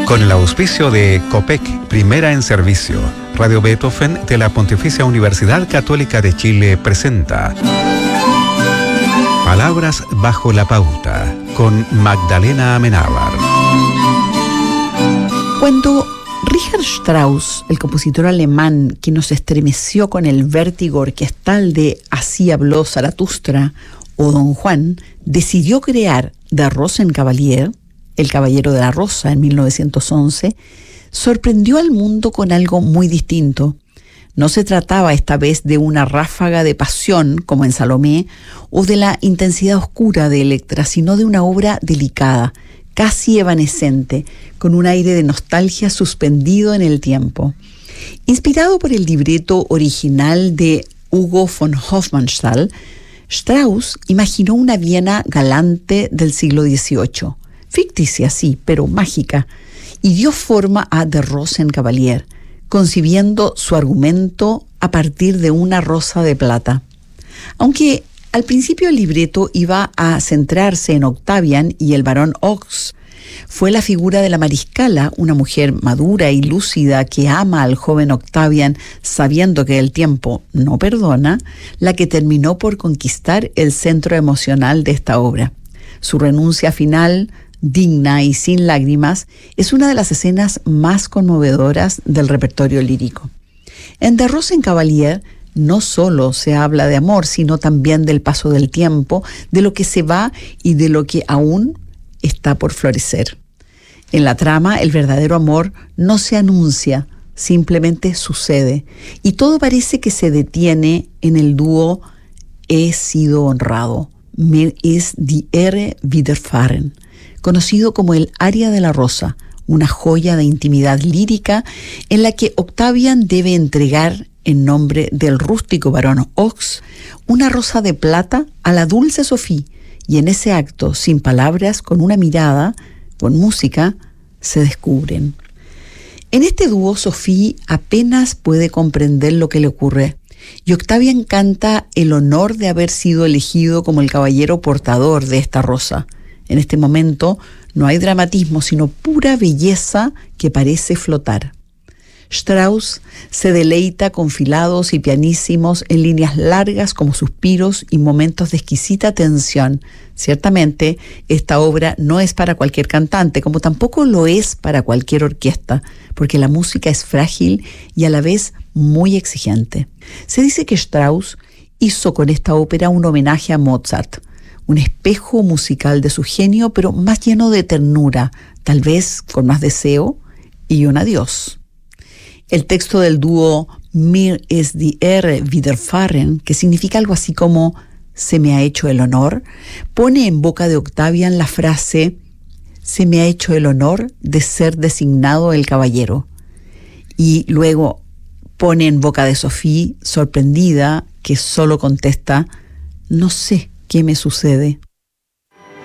Con el auspicio de COPEC, primera en servicio, Radio Beethoven de la Pontificia Universidad Católica de Chile presenta Palabras bajo la pauta, con Magdalena Amenábar. Cuando Richard Strauss, el compositor alemán que nos estremeció con el vértigo orquestal de Así habló Zaratustra o Don Juan, decidió crear The Rosenkavalier, El Caballero de la Rosa, en 1911, sorprendió al mundo con algo muy distinto. No se trataba esta vez de una ráfaga de pasión, como en Salomé, o de la intensidad oscura de Electra, sino de una obra delicada, casi evanescente, con un aire de nostalgia suspendido en el tiempo. Inspirado por el libreto original de Hugo von Hofmannsthal, Strauss imaginó una Viena galante del siglo XVIII, ficticia sí, pero mágica, y dio forma a The Rosenkavalier, concibiendo su argumento a partir de una rosa de plata. Aunque al principio el libreto iba a centrarse en Octavian y el barón Ox, fue la figura de la mariscala, una mujer madura y lúcida que ama al joven Octavian sabiendo que el tiempo no perdona, la que terminó por conquistar el centro emocional de esta obra. Su renuncia final, digna y sin lágrimas, es una de las escenas más conmovedoras del repertorio lírico. En The Rosenkavalier no solo se habla de amor, sino también del paso del tiempo, de lo que se va y de lo que aún está por florecer. En la trama, el verdadero amor no se anuncia, simplemente sucede, y todo parece que se detiene en el dúo He sido honrado, mir ist die Ehre widerfahren, conocido como el aria de la rosa, una joya de intimidad lírica en la que Octavian debe entregar, en nombre del rústico barón Ox, una rosa de plata a la dulce Sophie, y en ese acto, sin palabras, con una mirada, con música, se descubren. En este dúo, Sophie apenas puede comprender lo que le ocurre, y Octavian canta el honor de haber sido elegido como el caballero portador de esta rosa. En este momento no hay dramatismo, sino pura belleza que parece flotar. Strauss se deleita con filados y pianísimos en líneas largas como suspiros y momentos de exquisita tensión. Ciertamente, esta obra no es para cualquier cantante, como tampoco lo es para cualquier orquesta, porque la música es frágil y a la vez muy exigente. Se dice que Strauss hizo con esta ópera un homenaje a Mozart, un espejo musical de su genio, pero más lleno de ternura, tal vez con más deseo y un adiós. El texto del dúo Mir ist die Ehre widerfahren, que significa algo así como se me ha hecho el honor, pone en boca de Octavian la frase se me ha hecho el honor de ser designado el caballero. Y luego pone en boca de Sophie, sorprendida, que solo contesta no sé qué me sucede.